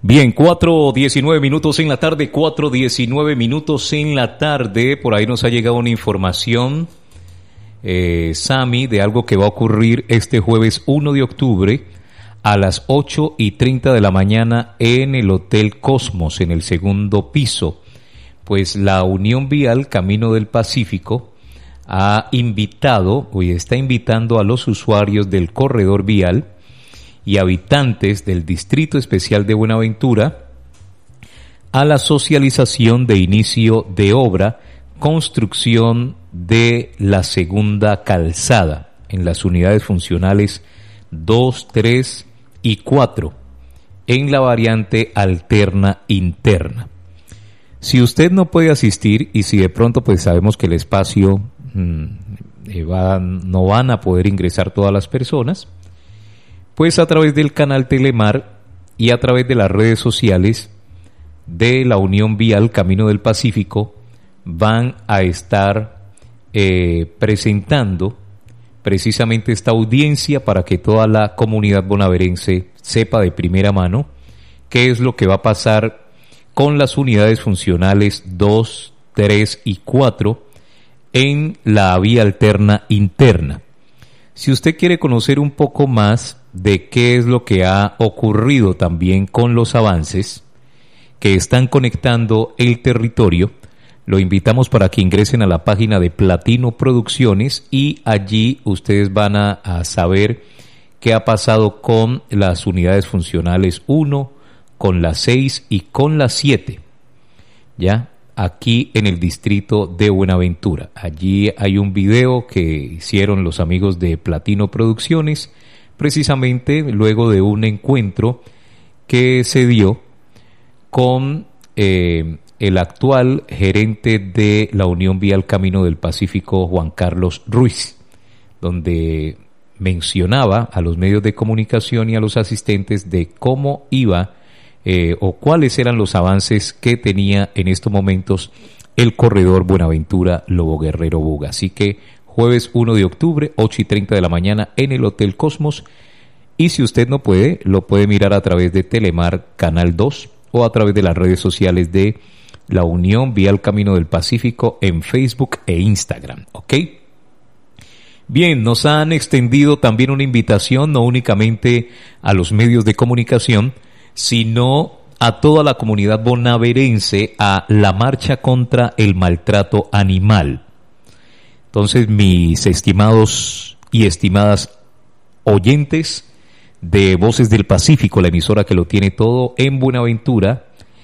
Bien, 4:19 minutos en la tarde, 4:19 minutos en la tarde. Por ahí nos ha llegado una información, Sami, de algo que va a ocurrir este jueves 1 de octubre a las 8:30 de la mañana en el Hotel Cosmos, en el segundo piso. Pues la Unión Vial Camino del Pacífico está invitando a los usuarios del corredor vial y habitantes del Distrito Especial de Buenaventura a la socialización de inicio de obra, construcción de la segunda calzada en las unidades funcionales 2, 3 y 4 en la variante alterna interna. Si usted no puede asistir y si de pronto pues sabemos que el espacio no van a poder ingresar todas las personas, pues a través del canal Telemar y a través de las redes sociales de la Unión Vial Camino del Pacífico van a estar presentando precisamente esta audiencia para que toda la comunidad bonaerense sepa de primera mano qué es lo que va a pasar con las unidades funcionales 2, 3 y 4 en la vía alterna interna. Si usted quiere conocer un poco más de qué es lo que ha ocurrido también con los avances que están conectando el territorio, lo invitamos para que ingresen a la página de Platino Producciones y allí ustedes van a saber qué ha pasado con las unidades funcionales 1, con la 6 y con la 7, ¿ya? Aquí en el distrito de Buenaventura. Allí hay un video que hicieron los amigos de Platino Producciones, precisamente luego de un encuentro que se dio con el actual gerente de la Unión Vial Camino del Pacífico, Juan Carlos Ruiz, donde mencionaba a los medios de comunicación y a los asistentes de cómo iba o cuáles eran los avances que tenía en estos momentos el corredor Buenaventura-Lobo Guerrero-Buga. Así que jueves 1 de octubre, 8:30 de la mañana en el Hotel Cosmos. Y si usted no puede, lo puede mirar a través de Telemar Canal 2 o a través de las redes sociales de la Unión Vial Camino del Pacífico en Facebook e Instagram. ¿Ok? Bien, nos han extendido también una invitación no únicamente a los medios de comunicación, sino a toda la comunidad bonaerense a la marcha contra el maltrato animal. Entonces, mis estimados y estimadas oyentes de Voces del Pacífico, la emisora que lo tiene todo en Buenaventura,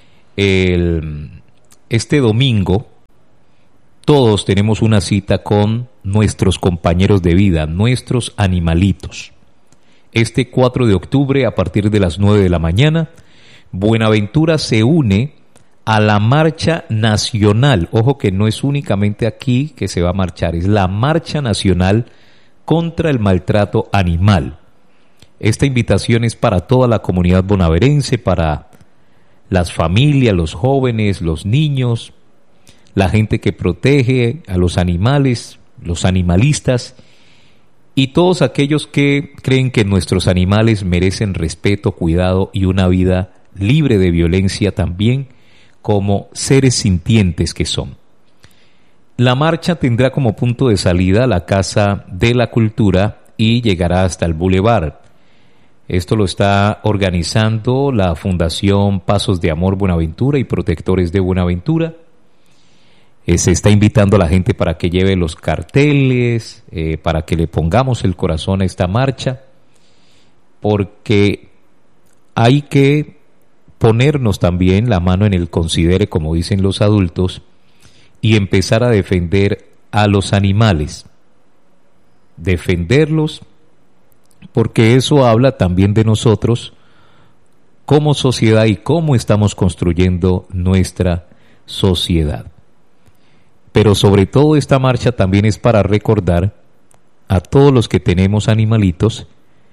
este domingo todos tenemos una cita con nuestros compañeros de vida, nuestros animalitos. Este 4 de octubre, a partir de las 9 de la mañana, Buenaventura se une a la marcha nacional. Ojo que no es únicamente aquí que se va a marchar, es la marcha nacional contra el maltrato animal. Esta invitación es para toda la comunidad bonaerense, para las familias, los jóvenes, los niños, la gente que protege a los animales, los animalistas y todos aquellos que creen que nuestros animales merecen respeto, cuidado y una vida libre de violencia también como seres sintientes que son. La marcha tendrá como punto de salida la Casa de la Cultura y llegará hasta el Boulevard. Esto lo está organizando la Fundación Pasos de Amor Buenaventura y Protectores de Buenaventura. Se está invitando a la gente para que lleve los carteles, para que le pongamos el corazón a esta marcha, porque hay que ponernos también la mano en el considere, como dicen los adultos, y empezar a defender a los animales, defenderlos, porque eso habla también de nosotros como sociedad y cómo estamos construyendo nuestra sociedad. Pero sobre todo esta marcha también es para recordar a todos los que tenemos animalitos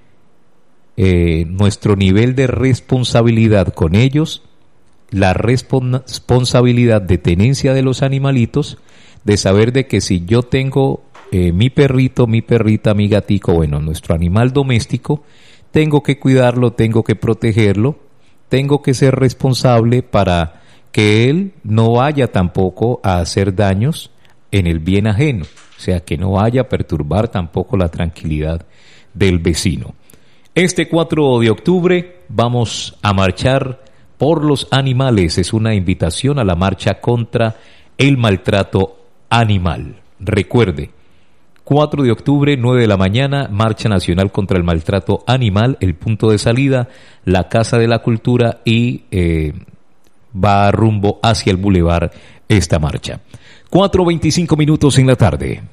nuestro nivel de responsabilidad con ellos, la responsabilidad de tenencia de los animalitos, de saber de que si yo tengo mi perrito, mi perrita, mi gatico, bueno, nuestro animal doméstico, tengo que cuidarlo, tengo que protegerlo, tengo que ser responsable para que él no vaya tampoco a hacer daños en el bien ajeno, o sea, que no vaya a perturbar tampoco la tranquilidad del vecino. Este 4 de octubre vamos a marchar por los animales. Es una invitación a la marcha contra el maltrato animal. Recuerde, 4 de octubre, 9 de la mañana, Marcha Nacional contra el Maltrato Animal, el punto de salida, la Casa de la Cultura y va rumbo hacia el bulevar esta marcha. 4:25 en la tarde.